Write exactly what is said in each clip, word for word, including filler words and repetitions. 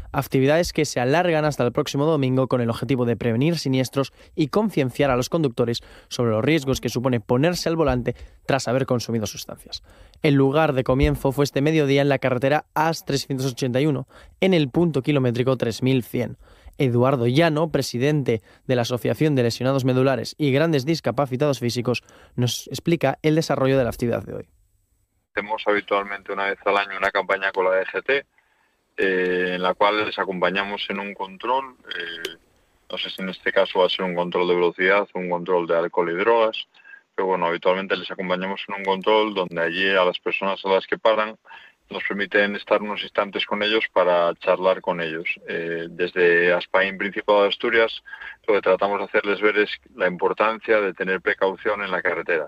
actividades que se alargan hasta el próximo domingo con el objetivo de prevenir siniestros y concienciar a los conductores sobre los riesgos que supone ponerse al volante tras haber consumido sustancias. El lugar de comienzo fue este mediodía en la carretera A S trescientos ochenta y uno, en el punto kilométrico tres mil cien. Eduardo Llano, presidente de la Asociación de Lesionados Medulares y Grandes Discapacitados Físicos, nos explica el desarrollo de la actividad de hoy. Hacemos habitualmente una vez al año una campaña con la D G T, eh, en la cual les acompañamos en un control, eh, no sé si en este caso va a ser un control de velocidad o un control de alcohol y drogas, pero bueno, habitualmente les acompañamos en un control donde allí a las personas a las que paran nos permiten estar unos instantes con ellos para charlar con ellos. Eh, desde Aspain, Principado de Asturias, lo que tratamos de hacerles ver es la importancia de tener precaución en la carretera.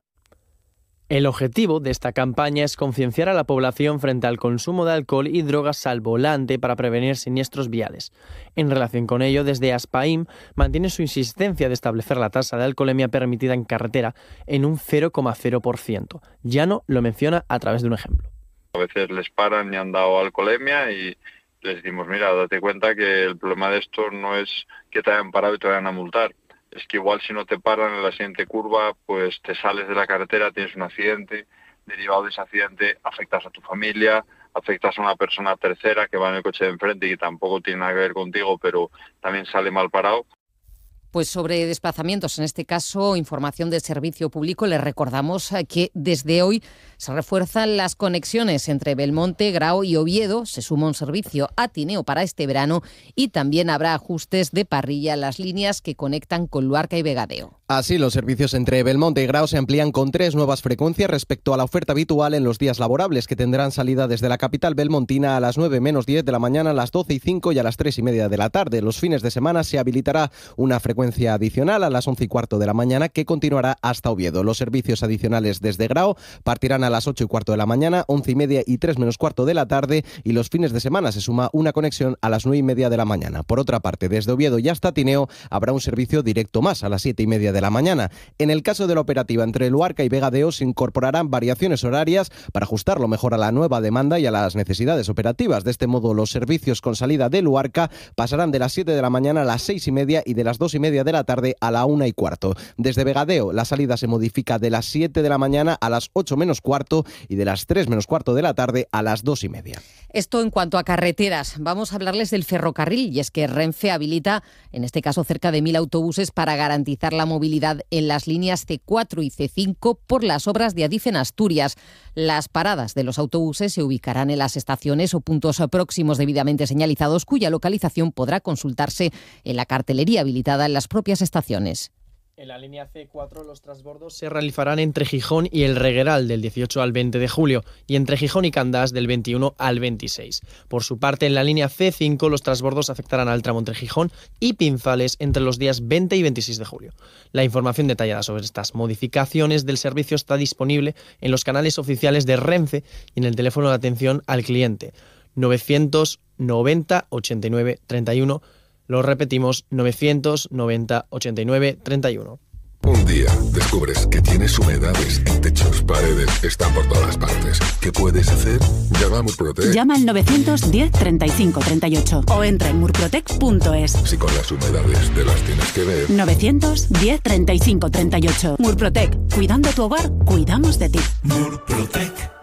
El objetivo de esta campaña es concienciar a la población frente al consumo de alcohol y drogas al volante para prevenir siniestros viales. En relación con ello, desde Aspaim mantiene su insistencia de establecer la tasa de alcoholemia permitida en carretera en un cero coma cero por ciento. Llano lo menciona a través de un ejemplo. A veces les paran y han dado alcoholemia y les decimos, mira, date cuenta que el problema de esto no es que te hayan parado y te vayan a multar. Es que igual si no te paran en la siguiente curva, pues te sales de la carretera, tienes un accidente, derivado de ese accidente afectas a tu familia, afectas a una persona tercera que va en el coche de enfrente y que tampoco tiene nada que ver contigo, pero también sale mal parado. Pues sobre desplazamientos, en este caso, información del servicio público, les recordamos que desde hoy se refuerzan las conexiones entre Belmonte, Grao y Oviedo. Se suma un servicio a Tineo para este verano y también habrá ajustes de parrilla en las líneas que conectan con Luarca y Vegadeo. Así, los servicios entre Belmonte y Grao se amplían con tres nuevas frecuencias respecto a la oferta habitual en los días laborables, que tendrán salida desde la capital belmontina a las nueve menos diez de la mañana, a las doce y cinco y a las tres y media de la tarde. Los fines de semana se habilitará una frecuencia adicional a las once y cuarto de la mañana que continuará hasta Oviedo. Los servicios adicionales desde Grao partirán a las ocho y cuarto de la mañana, once y media y tres menos cuarto de la tarde, y los fines de semana se suma una conexión a las nueve y media de la mañana. Por otra parte, desde Oviedo y hasta Tineo habrá un servicio directo más a las siete y media de la mañana. En el caso de la operativa entre Luarca y Vegadeo se incorporarán variaciones horarias para ajustarlo mejor a la nueva demanda y a las necesidades operativas. De este modo, los servicios con salida de Luarca pasarán de las siete de la mañana a las seis y media y de las dos y media de la tarde a la una y cuarto. Desde Vegadeo, la salida se modifica de las siete de la mañana a las ocho menos cuarto y de las tres menos cuarto de la tarde a las dos y media. Esto en cuanto a carreteras. Vamos a hablarles del ferrocarril, y es que Renfe habilita, en este caso, cerca de mil autobuses para garantizar la movilidad en las líneas ce cuatro y ce cinco por las obras de Adif en Asturias. Las paradas de los autobuses se ubicarán en las estaciones o puntos próximos debidamente señalizados, cuya localización podrá consultarse en la cartelería habilitada en las propias estaciones. En la línea ce cuatro los transbordos se realizarán entre Gijón y El Regueral del dieciocho al veinte de julio y entre Gijón y Candás del veintiuno al veintiséis. Por su parte, en la línea ce cinco los transbordos afectarán al tramo entre Gijón y Pinzales entre los días veinte y veintiséis de julio. La información detallada sobre estas modificaciones del servicio está disponible en los canales oficiales de Renfe y en el teléfono de atención al cliente novecientos noventa ochenta y nueve treinta y uno. Lo repetimos, novecientos noventa ochenta y nueve treinta y uno. Un día descubres que tienes humedades en techos, paredes, están por todas partes. ¿Qué puedes hacer? Llama a Murprotec. Llama al novecientos diez treinta y cinco treinta y ocho o entra en murprotec punto es. Si con las humedades te las tienes que ver. novecientos diez treinta y cinco treinta y ocho. Murprotec. Cuidando tu hogar, cuidamos de ti. Murprotec.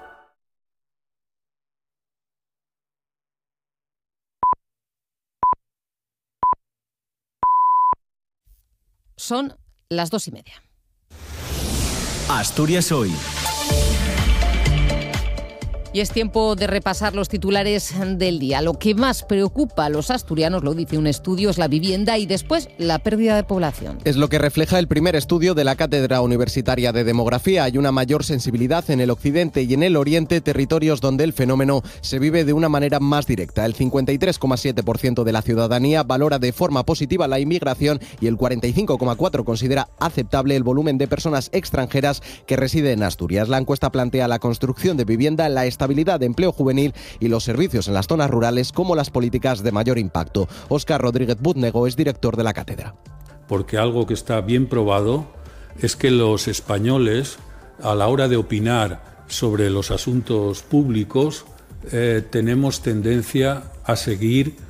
Son las dos y media. Asturias hoy. Y es tiempo de repasar los titulares del día. Lo que más preocupa a los asturianos, lo dice un estudio, es la vivienda y después la pérdida de población. Es lo que refleja el primer estudio de la Cátedra Universitaria de Demografía. Hay una mayor sensibilidad en el occidente y en el oriente, territorios donde el fenómeno se vive de una manera más directa. El cincuenta y tres coma siete por ciento de la ciudadanía valora de forma positiva la inmigración y el cuarenta y cinco coma cuatro por ciento considera aceptable el volumen de personas extranjeras que residen en Asturias. La encuesta plantea la construcción de vivienda, la estabilidad de empleo juvenil y los servicios en las zonas rurales como las políticas de mayor impacto. Óscar Rodríguez Butnego es director de la cátedra. Porque algo que está bien probado es que los españoles, a la hora de opinar sobre los asuntos públicos, eh, tenemos tendencia a seguir